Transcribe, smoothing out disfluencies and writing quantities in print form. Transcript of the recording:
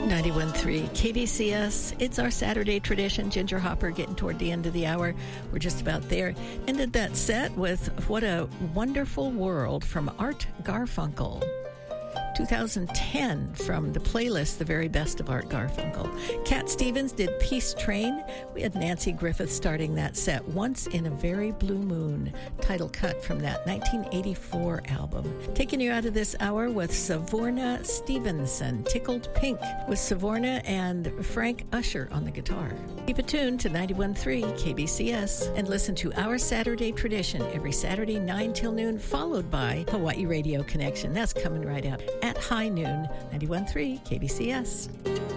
91.3 KBCS. It's our Saturday tradition. Ginger Hopper getting toward the end of the hour. We're just about there. Ended that set with What a Wonderful World from Art Garfunkel. 2010 from the playlist, The Very Best of Art Garfunkel. Cat Stevens did Peace Train. We had Nancy Griffith starting that set, Once in a Very Blue Moon, title cut from that 1984 album. Taking you out of this hour with Savorna Stevenson, Tickled Pink, with Savorna and Frank Usher on the guitar. Keep it tuned to 91.3 KBCS and listen to Our Saturday Tradition every Saturday 9 till noon, followed by Hawaii Radio Connection. That's coming right up at high noon, 91.3 KBCS.